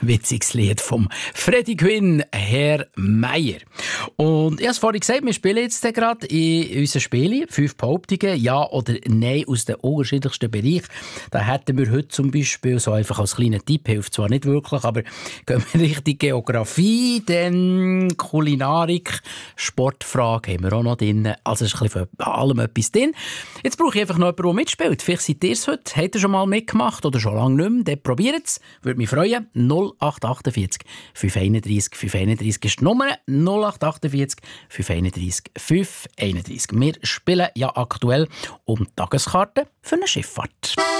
witziges Lied vom Freddie Quinn, Herr Meier. Und ich habe es vorhin gesagt, wir spielen jetzt gerade in unserem Spiel 5 Behauptungen, ja oder nein, aus den unterschiedlichsten Bereichen. Da hätten wir heute zum Beispiel, so einfach als kleiner Tipp, hilft zwar nicht wirklich, aber gehen wir Richtung Geografie, dann Kulinarik, Sportfrage haben wir auch noch drin. Also ist ein bisschen von allem etwas drin. Jetzt brauche ich einfach noch jemanden, der mitspielt. Vielleicht seid ihr es heute, habt ihr schon mal mitgemacht oder schon lange nicht mehr, dann probiert es. Würde mich freuen. 0848 531 531 ist die Nummer. 0848 531 531. Wir spielen ja aktuell um Tageskarten für eine Schifffahrt.